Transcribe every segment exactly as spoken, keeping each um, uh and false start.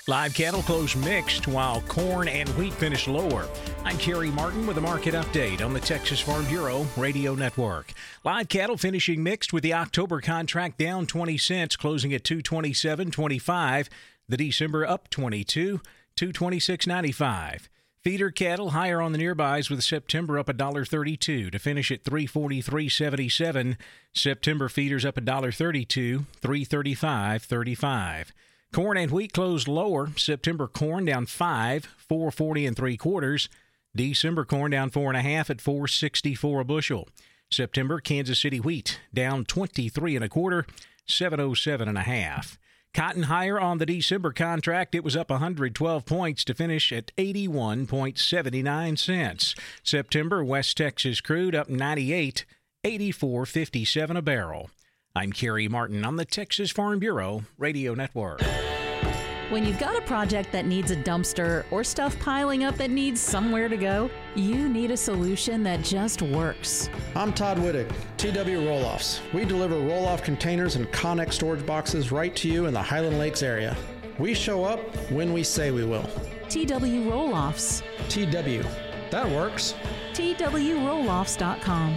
Live cattle closed mixed while corn and wheat finished lower. I'm Kerry Martin with a market update on the Texas Farm Bureau Radio Network. Live cattle finishing mixed with the October contract down twenty cents, closing at two twenty-seven twenty-five. The December up twenty-two, two twenty-six ninety-five. Feeder cattle higher on the nearbys with September up one thirty-two to finish at three forty-three seventy-seven. September feeders up one thirty-two, three thirty-five thirty-five. Corn and wheat closed lower. September corn down five, four forty and three quarters. December corn down four and a half at four sixty-four a bushel. September Kansas City wheat down twenty-three and a quarter, seven oh seven and a half. Cotton higher on the December contract. It was up one hundred twelve points to finish at eighty-one seventy-nine cents. September West Texas crude up ninety-eight, eighty-four fifty-seven a barrel. I'm Kerry Martin on the Texas Farm Bureau Radio Network. When you've got a project that needs a dumpster or stuff piling up that needs somewhere to go, you need a solution that just works. I'm Todd Wittig, T W Roll-Offs. We deliver roll-off containers and Connex storage boxes right to you in the Highland Lakes area. We show up when we say we will. T W Roll-Offs. T W. That works. T W roll offs dot com.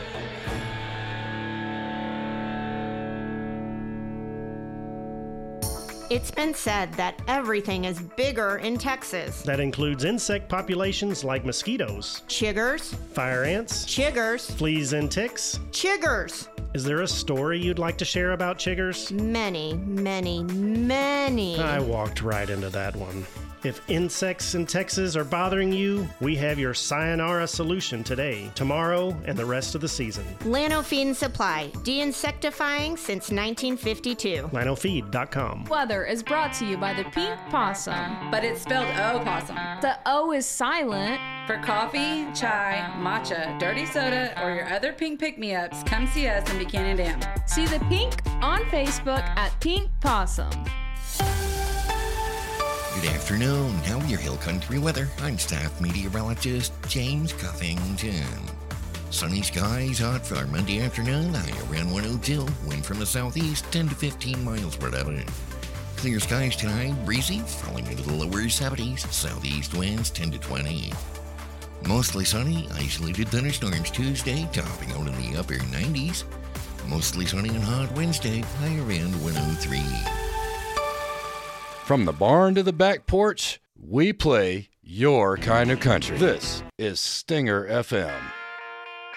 It's been said that everything is bigger in Texas. That includes insect populations like mosquitoes, Chiggers, fire ants, chiggers, fleas and ticks. chiggers. Is there a story you'd like to share about chiggers? Many, many, many. I walked right into that one. If insects in Texas are bothering you, we have your Sayonara solution today, tomorrow, and the rest of the season. Lano Feed and Supply, de-insectifying since nineteen fifty-two. lano feed dot com. Weather is brought to you by the Pink Possum. But it's spelled O-possum. The O is silent. For coffee, chai, matcha, dirty soda, or your other pink pick-me-ups, come see us in Buchanan Dam. See the pink on Facebook at Pink Possum. Good afternoon. Now your Hill Country weather. I'm staff meteorologist James Cuffington. Sunny skies, hot for our Monday afternoon. High around one oh two. Wind from the southeast, ten to fifteen miles per hour. Clear skies tonight. Breezy, falling into the lower seventies. Southeast winds ten to twenty. Mostly sunny. Isolated thunderstorms Tuesday, topping out in the upper nineties. Mostly sunny and hot Wednesday. High around one oh three. From the barn to the back porch, we play your kind of country. This is Stinger F M.